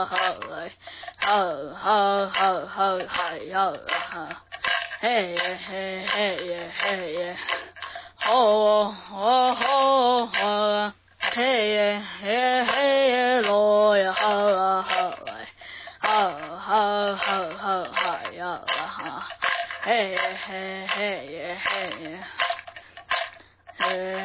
嘿耶嘿嘿耶嘿耶，吼吼吼吼，嘿耶嘿嘿耶罗呀哈哈哈哈哈哈哈呀哈，嘿耶嘿嘿耶嘿耶。